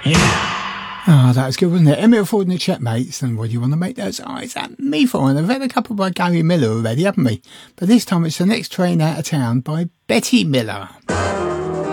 Ah, that was good, wasn't it? Emmett Ford and the Checkmates, and what do you want to make those eyes at me for? And I've had a couple by Gary Miller already, haven't we? But this time it's The Next Train Out of Town by Betty Miller.